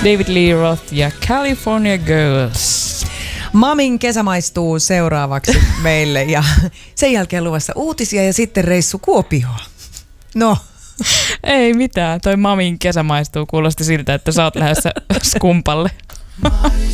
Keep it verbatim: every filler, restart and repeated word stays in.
David Lee Roth ja California Girls. Mamin kesä maistuu seuraavaksi meille ja sen jälkeen luvassa uutisia ja sitten reissu Kuopioon. No. Ei mitään, toi Mamin kesä maistuu kuulosti siltä, että sä oot lähdössä skumpalle.